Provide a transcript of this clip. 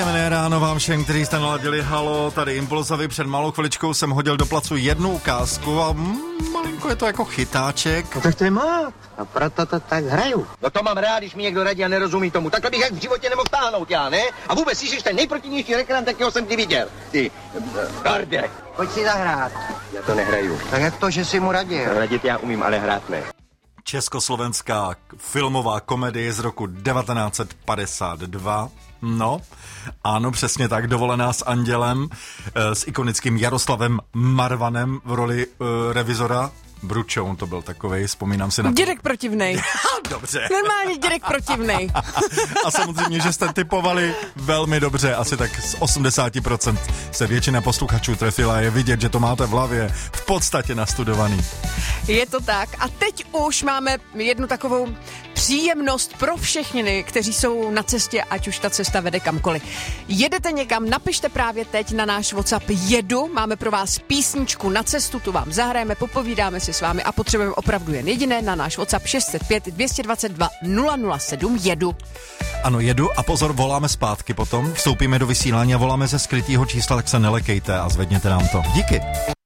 Příjemné ráno vám všem, kteří jste naladili Halo, tady Impulzovi. Před malou chviličkou jsem hodil do placu jednu ukázku a malinko je to jako chytáček. No tak to je mát. A proto to tak hraju. No to mám rád, když mi někdo radí a nerozumí tomu. Takhle bych jak v životě nemohl táhnout, já, ne? A vůbec jsi ten nejprotivnější reklam, jakého jsem ty viděl. Ty, Bardě. Pojď si zahrát. Já to nehraju. Tak jak to, že jsi mu radil? Radit já umím, ale hrát ne. Československá filmová komedie z roku 1952. No, ano, přesně tak, Dovolená s andělem, s ikonickým Jaroslavem Marvanem v roli revizora. Bručoun to byl takovej, vzpomínám si na to. Dědek protivnej. Dobře. Normálně dědek protivnej. A samozřejmě, že jste typovali velmi dobře, asi tak z 80% se většina posluchačů trefila, je vidět, že to máte v hlavě v podstatě nastudovaný. Je to tak. A teď už máme jednu takovou příjemnost pro všechny, kteří jsou na cestě, ať už ta cesta vede kamkoliv. Jedete někam, napište právě teď na náš WhatsApp Jedu, máme pro vás písničku na cestu, tu vám zahrajeme, popovídáme si s vámi a potřebujeme opravdu jen jediné na náš WhatsApp 605 222 007 Jedu. Ano, jedu a pozor, voláme zpátky potom, vstoupíme do vysílání a voláme ze skrytého čísla, tak se nelekejte a zvedněte nám to. Díky.